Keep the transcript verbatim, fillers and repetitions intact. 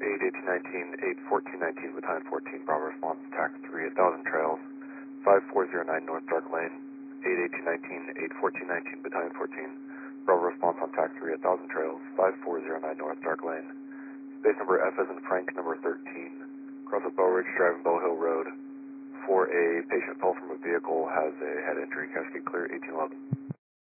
eight eighteen nineteen, eight fourteen nineteen, Battalion fourteen, Bravo response, tax three, one thousand trails, five four zero nine North Dark Lane, eight eighteen nineteen, eight fourteen nineteen, Battalion fourteen, Bravo response on tax three, one thousand trails, five four zero nine North Dark Lane, base number F as in Frank, number thirteen, cross at Bow Ridge Drive and Bow Hill Road, for a patient fell from a vehicle, has a head injury, Cascade Clear, eighteen eleven.